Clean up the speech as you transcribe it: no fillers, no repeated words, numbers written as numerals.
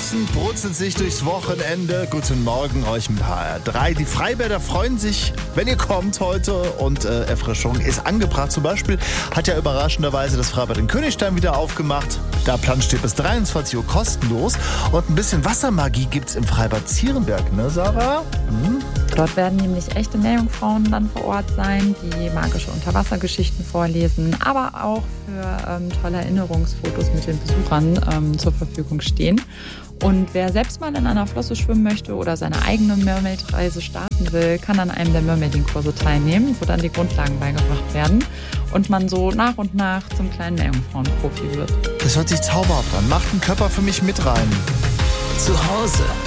Füßen, brutzelt sich durchs Wochenende. Guten Morgen euch mit HR3. Die Freibäder freuen sich, wenn ihr kommt heute und Erfrischung ist angebracht. Zum Beispiel hat ja überraschenderweise das Freibad in Königstein wieder aufgemacht. Der Plan steht bis 23 Uhr kostenlos und ein bisschen Wassermagie gibt's im Freibad Zierenberg, ne Sarah? Dort werden nämlich echte Meerjungfrauen dann vor Ort sein, die magische Unterwassergeschichten vorlesen, aber auch für tolle Erinnerungsfotos mit den Besuchern zur Verfügung stehen. Und wer selbst mal in einer Flosse schwimmen möchte oder seine eigene Mermaid-Reise starten will, kann an einem der Mermaiding-Kurse teilnehmen, wo dann die Grundlagen beigebracht werden und man so nach und nach zum kleinen Meerjungfrauen-Profi wird. Das hört sich zauberhaft an. Macht einen Körper für mich mit rein. Zu Hause